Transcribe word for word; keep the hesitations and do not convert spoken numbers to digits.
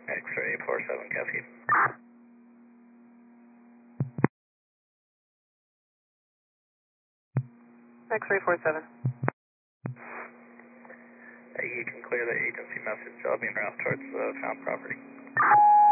X-ray four seven, Cascade. X-ray four seven. Uh, you can clear the agency message. I'll be en route towards the found property.